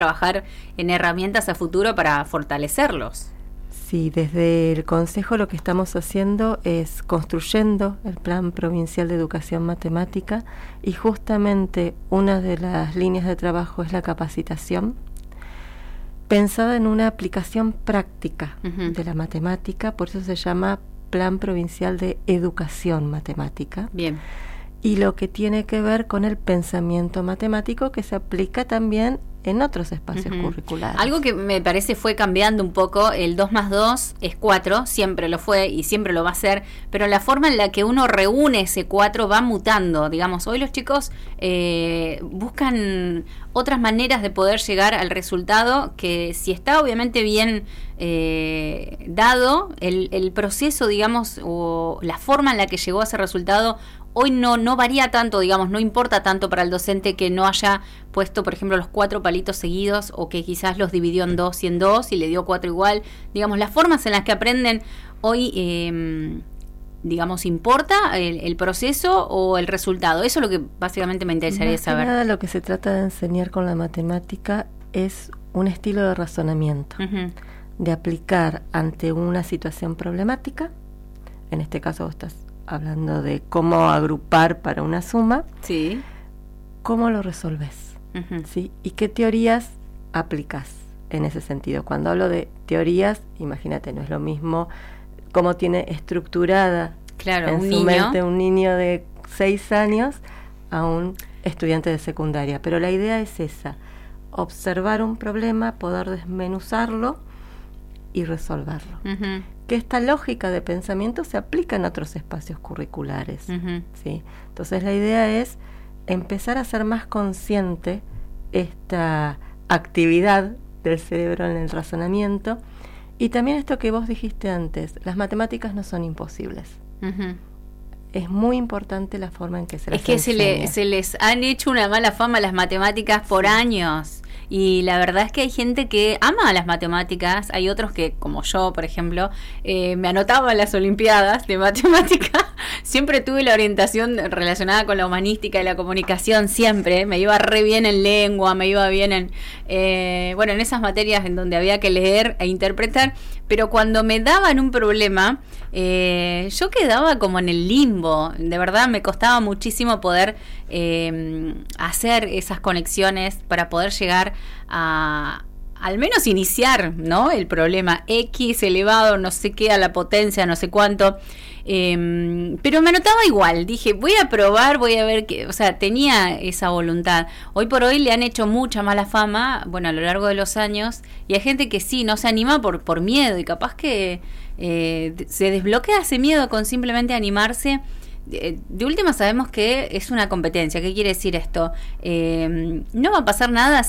trabajar en herramientas a futuro para fortalecerlos. Sí, desde el Consejo lo que estamos haciendo es construyendo el Plan Provincial de Educación Matemática, y justamente una de las líneas de trabajo es la capacitación, pensada en una aplicación práctica de la matemática, por eso se llama Plan Provincial de Educación Matemática. Bien. Y lo que tiene que ver con el pensamiento matemático, que se aplica también en otros espacios curriculares. Algo que me parece fue cambiando un poco, el 2 más 2 es 4, siempre lo fue y siempre lo va a ser, pero la forma en la que uno reúne ese 4 va mutando. Digamos, hoy los chicos buscan otras maneras de poder llegar al resultado, que si está obviamente bien dado, el proceso, digamos, o la forma en la que llegó a ese resultado, hoy no varía tanto, digamos, no importa tanto para el docente que no haya puesto, por ejemplo, los 4 palitos seguidos, o que quizás los dividió en 2 y en 2 y le dio 4 igual. Digamos, las formas en las que aprenden hoy, digamos, ¿importa el proceso o el resultado? Eso es lo que básicamente me interesaría saber. Nada, lo que se trata de enseñar con la matemática es un estilo de razonamiento, de aplicar ante una situación problemática. En este caso vos estás hablando de cómo agrupar para una suma, sí, cómo lo resolves, ¿sí? Y qué teorías aplicas en ese sentido. Cuando hablo de teorías, imagínate, no es lo mismo cómo tiene estructurada en su mente un niño de 6 años a un estudiante de secundaria. Pero la idea es esa: observar un problema, poder desmenuzarlo y resolverlo. Que esta lógica de pensamiento se aplica en otros espacios curriculares, ¿sí? Entonces la idea es empezar a ser más consciente esta actividad del cerebro en el razonamiento, y también esto que vos dijiste antes: las matemáticas no son imposibles. Es muy importante la forma en que se las enseña. Es que se les han hecho una mala fama a las matemáticas por años. Y la verdad es que hay gente que ama las matemáticas, hay otros que, como yo, por ejemplo, me anotaba en las Olimpiadas de Matemática. Siempre tuve la orientación relacionada con la humanística y la comunicación, siempre. Me iba re bien en lengua, me iba bien en esas materias en donde había que leer e interpretar. Pero cuando me daban un problema, yo quedaba como en el limbo. De verdad me costaba muchísimo poder hacer esas conexiones para poder llegar a al menos iniciar, ¿no? El problema x elevado no sé qué a la potencia no sé cuánto, pero me anotaba igual. Dije, voy a probar, voy a ver qué, o sea, tenía esa voluntad. Hoy por hoy le han hecho mucha mala fama, bueno, a lo largo de los años, y hay gente que sí, no se anima por miedo, y capaz que se desbloquea ese miedo con simplemente animarse. De última sabemos que es una competencia. ¿Qué quiere decir esto? No va a pasar nada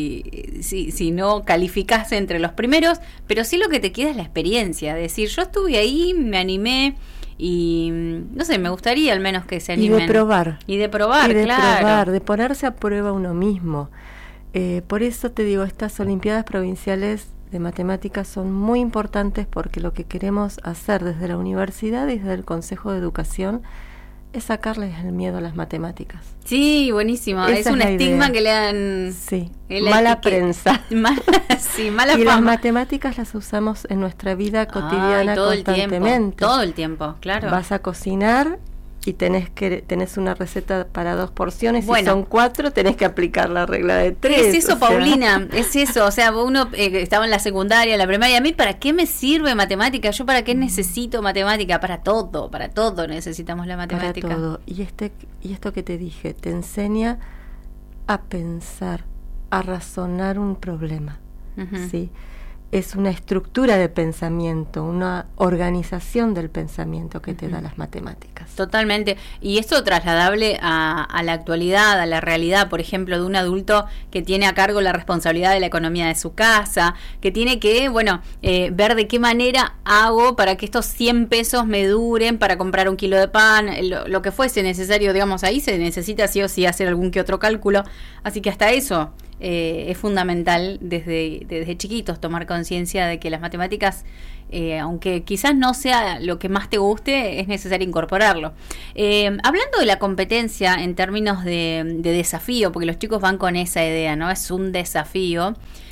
si no calificás entre los primeros, pero sí lo que te queda es la experiencia. Decir, yo estuve ahí, me animé y no sé, me gustaría al menos que se animen. Y de probar, claro. De ponerse a prueba uno mismo. Por eso te digo, estas Olimpiadas Provinciales de Matemáticas son muy importantes, porque lo que queremos hacer desde la universidad y desde el Consejo de Educación es sacarles el miedo a las matemáticas. Sí, buenísimo. Es un estigma idea que le dan. Sí, mala prensa. Mala y fama. Las matemáticas las usamos en nuestra vida cotidiana constantemente. Todo el tiempo, claro. Vas a cocinar y tenés una receta para 2 porciones, si son 4 tenés que aplicar la regla de 3. Es eso, Paulina, es eso. O sea, uno estaba en la secundaria, en la primaria. ¿A mí para qué me sirve matemática? ¿Yo para qué necesito matemática? Para todo necesitamos la matemática. Para todo. Y esto que te dije, te enseña a pensar, a razonar un problema, ¿sí? Es una estructura de pensamiento, una organización del pensamiento que te da las matemáticas. Totalmente. Y esto trasladable a la actualidad, a la realidad, por ejemplo, de un adulto que tiene a cargo la responsabilidad de la economía de su casa, que tiene que, ver de qué manera hago para que estos 100 pesos me duren para comprar 1 kilo de pan, lo que fuese necesario, digamos, ahí se necesita sí o sí hacer algún que otro cálculo. Así que hasta eso es fundamental desde chiquitos tomar conciencia de que las matemáticas, aunque quizás no sea lo que más te guste, es necesario incorporarlo. Hablando de la competencia en términos de desafío, porque los chicos van con esa idea, ¿no? Es un desafío.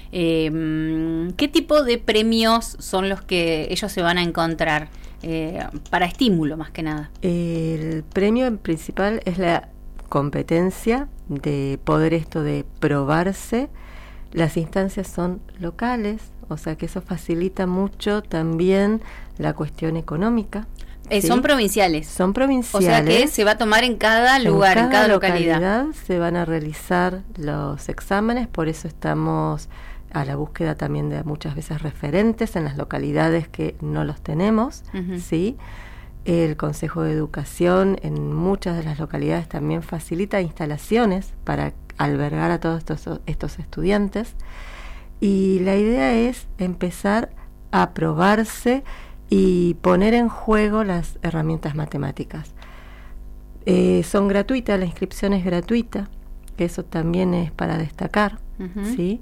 ¿Qué tipo de premios son los que ellos se van a encontrar? Para estímulo, más que nada. El premio principal es la competencia de poder esto de probarse. Las instancias son locales, o sea que eso facilita mucho también la cuestión económica. ¿Sí? Son provinciales. Son provinciales. O sea que se va a tomar en cada lugar, en cada localidad. Se van a realizar los exámenes, por eso estamos a la búsqueda también de muchas veces referentes en las localidades que no los tenemos, ¿sí? El Consejo de Educación en muchas de las localidades también facilita instalaciones para albergar a todos estos estudiantes, y la idea es empezar a probarse y poner en juego las herramientas matemáticas. Son gratuitas, la inscripción es gratuita, que eso también es para destacar, ¿sí?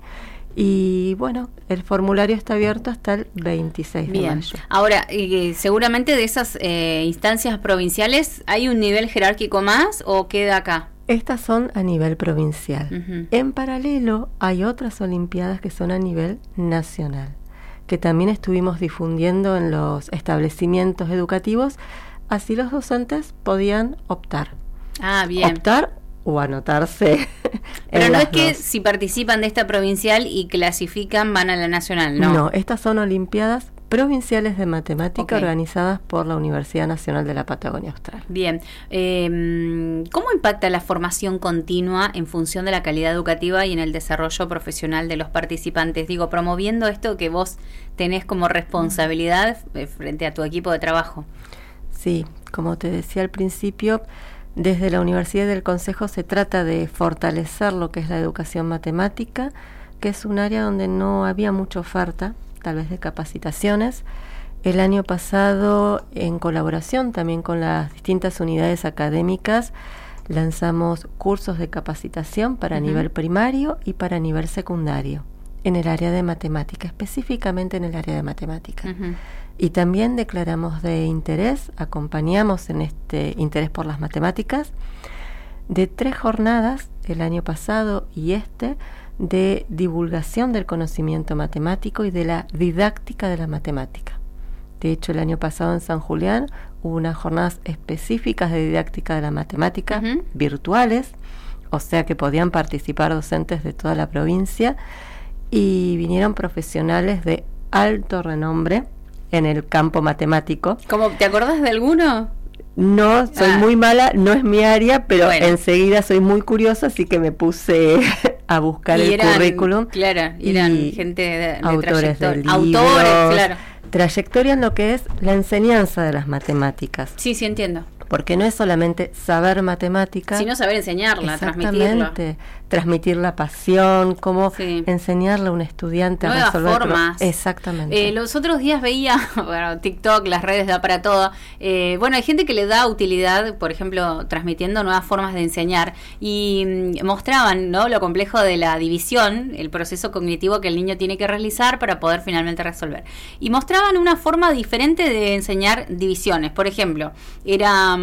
Y bueno, el formulario está abierto hasta el 26 de mayo. Ahora, seguramente de esas instancias provinciales, ¿hay un nivel jerárquico más o queda acá? Estas son a nivel provincial. En paralelo, hay otras olimpiadas que son a nivel nacional, que también estuvimos difundiendo en los establecimientos educativos, así los docentes podían optar. Ah, bien. Optar o anotarse. Pero no es que si participan de esta provincial y clasifican van a la nacional, ¿no? No, estas son olimpiadas provinciales de matemática organizadas por la Universidad Nacional de la Patagonia Austral. Bien. ¿Cómo impacta la formación continua en función de la calidad educativa y en el desarrollo profesional de los participantes? Digo, promoviendo esto que vos tenés como responsabilidad frente a tu equipo de trabajo. Sí, como te decía al principio, desde la Universidad y del Consejo se trata de fortalecer lo que es la educación matemática, que es un área donde no había mucha oferta, tal vez de capacitaciones. El año pasado, en colaboración también con las distintas unidades académicas, lanzamos cursos de capacitación para nivel primario y para nivel secundario, en el área de matemática, específicamente en el área de matemática. Y también declaramos de interés, acompañamos en este interés por las matemáticas, de 3 jornadas, el año pasado y de divulgación del conocimiento matemático y de la didáctica de la matemática. De hecho, el año pasado en San Julián hubo unas jornadas específicas de didáctica de la matemática, virtuales, o sea que podían participar docentes de toda la provincia, y vinieron profesionales de alto renombre en el campo matemático. ¿Cómo, te acordás de alguno? No, soy muy mala, no es mi área, pero enseguida soy muy curiosa, así que me puse a buscar el currículum. Claro, eran gente de autores de libros, autores, claro. Trayectoria en lo que es la enseñanza de las matemáticas. Sí, sí, entiendo. Porque no es solamente saber matemáticas, sino saber enseñarla, transmitir la pasión, cómo enseñarle a un estudiante nuevas a resolver formas. Exactamente. Los otros días veía, bueno, TikTok, las redes da para todo. Bueno, hay gente que le da utilidad, por ejemplo, transmitiendo nuevas formas de enseñar, y mostraban, ¿no?, lo complejo de la división, el proceso cognitivo que el niño tiene que realizar para poder finalmente resolver. Y mostraban una forma diferente de enseñar divisiones. Por ejemplo, era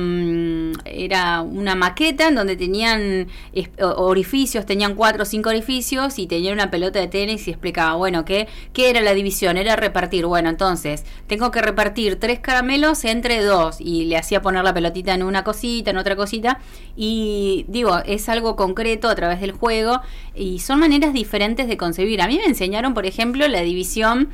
una maqueta en donde tenían orificios, tenían 4 o 5 orificios y tenían una pelota de tenis y explicaba, bueno, ¿qué era la división? Era repartir. Bueno, entonces, tengo que repartir 3 caramelos entre 2 y le hacía poner la pelotita en una cosita, en otra cosita, y digo, es algo concreto a través del juego y son maneras diferentes de concebir. A mí me enseñaron, por ejemplo, la división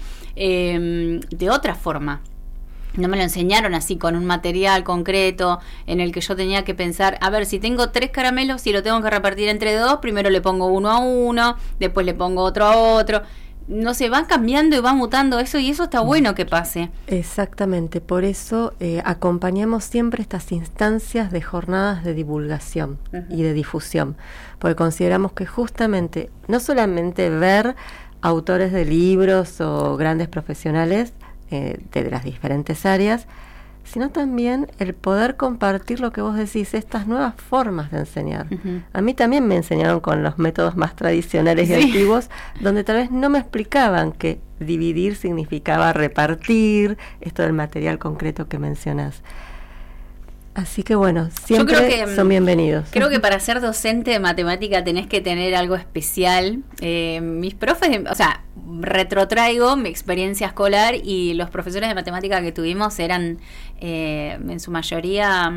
de otra forma. No me lo enseñaron así con un material concreto en el que yo tenía que pensar, a ver, si tengo 3 caramelos y lo tengo que repartir entre 2, primero le pongo uno a uno, después le pongo otro a otro. No sé, va cambiando y va mutando eso, y eso está bueno que pase. Exactamente, por eso acompañamos siempre estas instancias de jornadas de divulgación y de difusión, porque consideramos que justamente no solamente ver autores de libros o grandes profesionales de las diferentes áreas, sino también el poder compartir lo que vos decís, estas nuevas formas de enseñar. A mí también me enseñaron con los métodos más tradicionales y antiguos, donde tal vez no me explicaban que dividir significaba repartir, esto del material concreto que mencionás. Así que bueno, siempre son bienvenidos. Creo que para ser docente de matemática tenés que tener algo especial. Mis profes, retrotraigo mi experiencia escolar y los profesores de matemática que tuvimos eran en su mayoría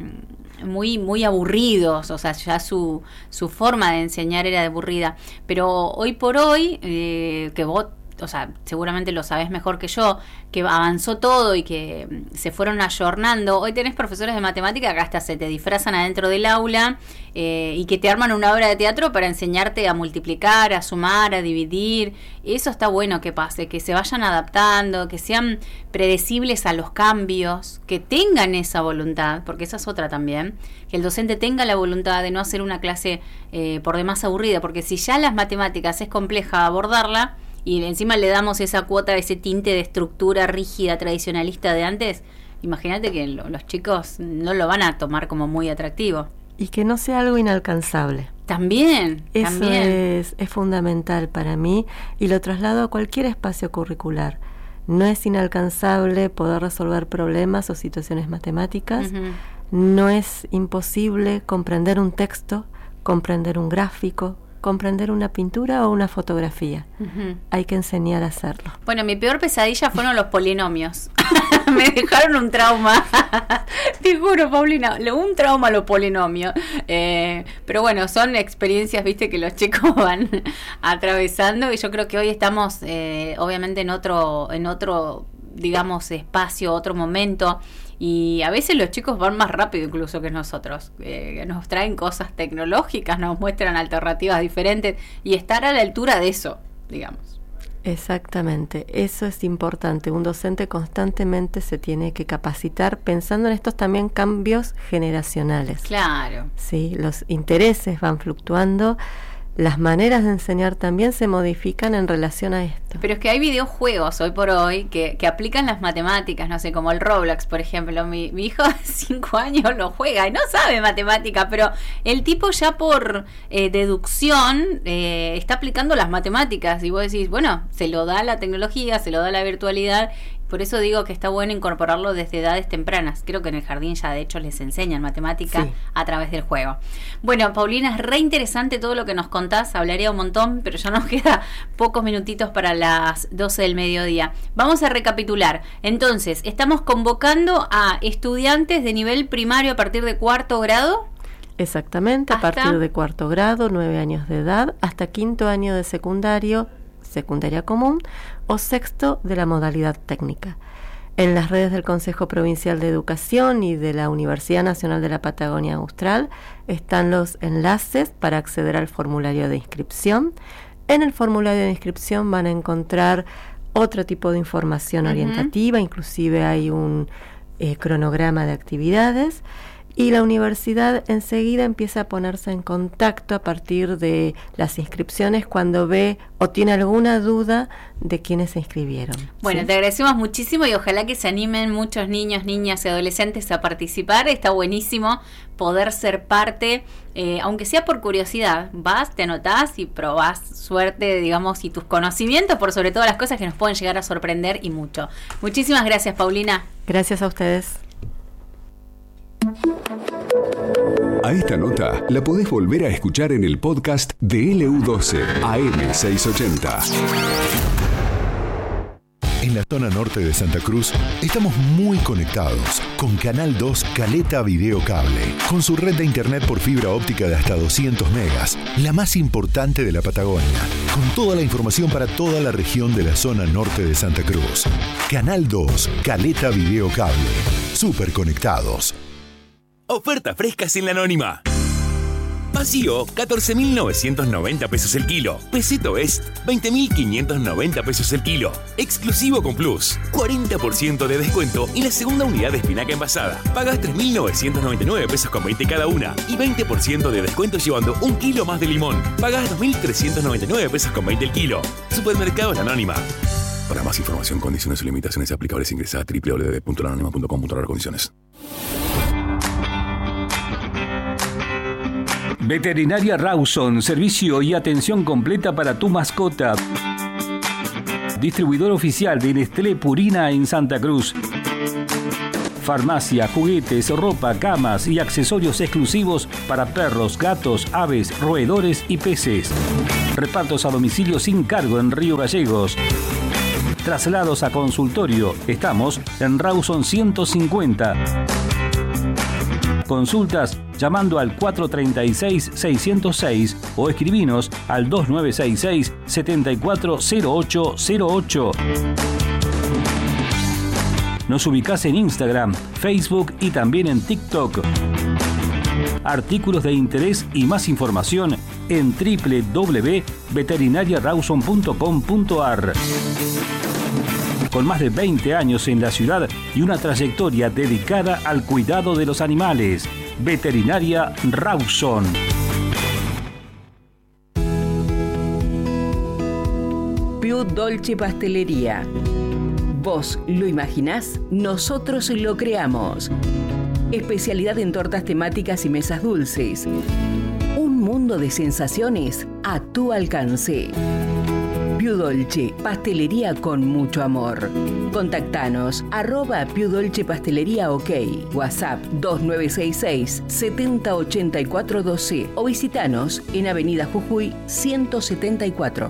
muy, muy aburridos, o sea, ya su forma de enseñar era aburrida. Pero hoy por hoy, que vos, o sea, seguramente lo sabés mejor que yo, que avanzó todo y que se fueron ayornando. Hoy tenés profesores de matemática que hasta se te disfrazan adentro del aula y que te arman una obra de teatro para enseñarte a multiplicar, a sumar, a dividir. Eso está bueno que pase, que se vayan adaptando, que sean predecibles a los cambios, que tengan esa voluntad, porque esa es otra también, que el docente tenga la voluntad de no hacer una clase por demás aburrida, porque si ya las matemáticas es compleja abordarla, y encima le damos esa cuota, ese tinte de estructura rígida, tradicionalista de antes, imagínate que los chicos no lo van a tomar como muy atractivo. Y que no sea algo inalcanzable. También. Eso es fundamental para mí y lo traslado a cualquier espacio curricular. No es inalcanzable poder resolver problemas o situaciones matemáticas. No es imposible comprender un texto, comprender un gráfico, comprender una pintura o una fotografía. Hay que enseñar a hacerlo. Bueno, mi peor pesadilla fueron los polinomios. Me dejaron un trauma. Te juro, Paulina, un trauma los polinomios. Pero bueno, son experiencias, viste, que los chicos van atravesando y yo creo que hoy estamos obviamente en otro, digamos, espacio, otro momento. Y a veces los chicos van más rápido incluso que nosotros, nos traen cosas tecnológicas, nos muestran alternativas diferentes y estar a la altura de eso, digamos. Exactamente, eso es importante. Un docente constantemente se tiene que capacitar pensando en estos también cambios generacionales. Claro. Sí, los intereses van fluctuando. Las maneras de enseñar también se modifican en relación a esto. Pero es que hay videojuegos hoy por hoy que aplican las matemáticas, no sé, como el Roblox, por ejemplo. Mi hijo de 5 años lo juega y no sabe matemática, pero el tipo ya por deducción está aplicando las matemáticas. Y vos decís, bueno, se lo da la tecnología, se lo da la virtualidad. Por eso digo que está bueno incorporarlo desde edades tempranas. Creo que en el jardín ya de hecho les enseñan matemática a través del juego. Bueno, Paulina, es re interesante todo lo que nos contás. Hablaría un montón, pero ya nos queda pocos minutitos para las 12 del mediodía. Vamos a recapitular. Entonces, estamos convocando a estudiantes de nivel primario a partir de 4º grado. Exactamente, a partir de 4º grado, 9 años de edad, hasta 5º año de secundaria común, o 6º de la modalidad técnica. En las redes del Consejo Provincial de Educación y de la Universidad Nacional de la Patagonia Austral están los enlaces para acceder al formulario de inscripción. En el formulario de inscripción van a encontrar otro tipo de información orientativa, inclusive hay un cronograma de actividades. Y la universidad enseguida empieza a ponerse en contacto a partir de las inscripciones cuando ve o tiene alguna duda de quiénes se inscribieron. Bueno, ¿sí? Te agradecemos muchísimo y ojalá que se animen muchos niños, niñas y adolescentes a participar. Está buenísimo poder ser parte, aunque sea por curiosidad. Vas, te anotás y probás suerte, digamos, y tus conocimientos por sobre todas las cosas que nos pueden llegar a sorprender y mucho. Muchísimas gracias, Paulina. Gracias a ustedes. A esta nota la podés volver a escuchar en el podcast de LU12 AM680. En la zona norte de Santa Cruz estamos muy conectados con Canal 2 Caleta Video Cable, con su red de internet por fibra óptica de hasta 200 megas, la más importante de la Patagonia, con toda la información para toda la región de la zona norte de Santa Cruz. Canal 2 Caleta Video Cable, súper conectados. Oferta fresca sin la anónima. Vacío, 14.990 pesos el kilo. Pesito Est, 20.590 pesos el kilo. Exclusivo con Plus, 40% de descuento y la segunda unidad de espinaca envasada. Pagas 3.999 pesos con 20 cada una y 20% de descuento llevando un kilo más de limón. Pagas 2.399 pesos con 20 el kilo. Supermercados La Anónima. Para más información, condiciones y limitaciones aplicables, ingresa a www.lanonima.com.ar/condiciones. Veterinaria Rawson, servicio y atención completa para tu mascota. Distribuidor oficial de Nestlé Purina en Santa Cruz. Farmacia, juguetes, ropa, camas y accesorios exclusivos para perros, gatos, aves, roedores y peces. Repartos a domicilio sin cargo en Río Gallegos. Traslados a consultorio. Estamos en Rawson 150. Consultas llamando al 436-606 o escribinos al 2966-740808. Nos ubicás en Instagram, Facebook y también en TikTok. Artículos de interés y más información en www.veterinariarawson.com.ar. Con más de 20 años en la ciudad y una trayectoria dedicada al cuidado de los animales. Veterinaria Rawson. Più Dolce Pastelería. Vos lo imaginás, nosotros lo creamos. Especialidad en tortas temáticas y mesas dulces. Un mundo de sensaciones a tu alcance. Più Dolce, pastelería con mucho amor. Contactanos @Più Dolce Pastelería OK, WhatsApp 2966 708412 o visitanos en Avenida Jujuy 174.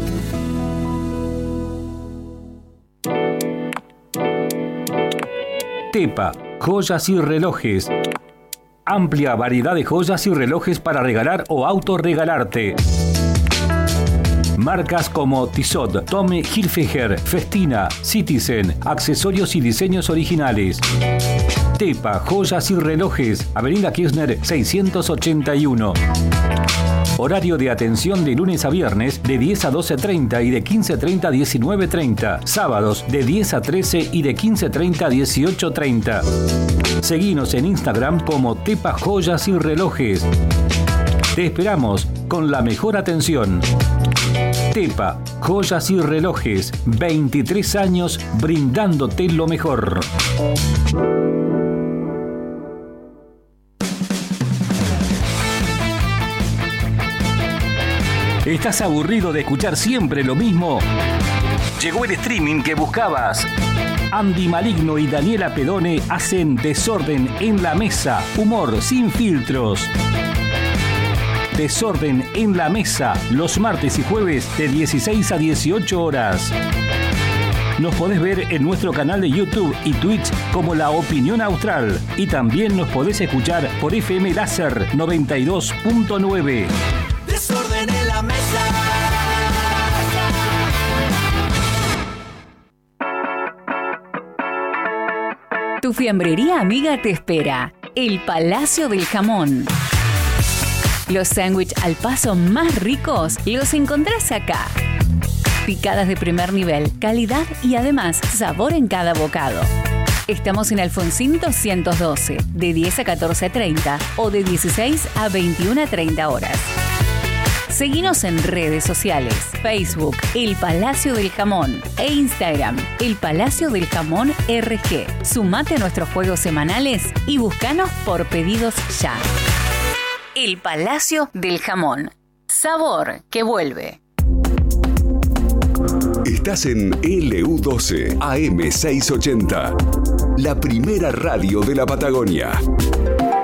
Tepa, joyas y relojes. Amplia variedad de joyas y relojes para regalar o autorregalarte. Marcas como Tissot, Tommy Hilfiger, Festina, Citizen, accesorios y diseños originales. Tepa, joyas y relojes, Avenida Kirchner 681. Horario de atención de lunes a viernes de 10 a 12:30 y de 15:30 a 19:30. Sábados de 10 a 13 y de 15:30 a 18:30. Seguinos en Instagram como Tepa Joyas y Relojes. Te esperamos con la mejor atención. Tepa, joyas y relojes, 23 años brindándote lo mejor. ¿Estás aburrido de escuchar siempre lo mismo? Llegó el streaming que buscabas. Andy Maligno y Daniela Pedone hacen Desorden en la Mesa, humor sin filtros. Desorden en la Mesa, los martes y jueves de 16 a 18 horas. Nos podés ver en nuestro canal de YouTube y Twitch como La Opinión Austral. Y también nos podés escuchar por FM Láser 92.9. Desorden en la Mesa. Tu fiambrería amiga te espera. El Palacio del Jamón. Los sándwiches al paso más ricos los encontrás acá. Picadas de primer nivel, calidad y además sabor en cada bocado. Estamos en Alfonsín 212, de 10 a 14:30 o de 16 a 21:30 horas. Seguinos en redes sociales, Facebook, El Palacio del Jamón e Instagram, El Palacio del Jamón RG. Sumate a nuestros juegos semanales y búscanos por pedidos ya. El Palacio del Jamón. Sabor que vuelve. Estás en LU12 AM680, la primera radio de la Patagonia.